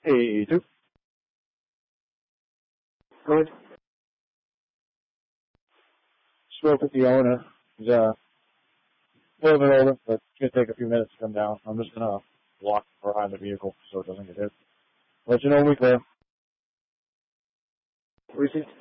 Hey, two. Go ahead. Spoke with the owner. He's a little bit older, but it's going to take a few minutes to come down. I'm just going to walk behind the vehicle so it doesn't get hit. Let you know when we clear. Receipt.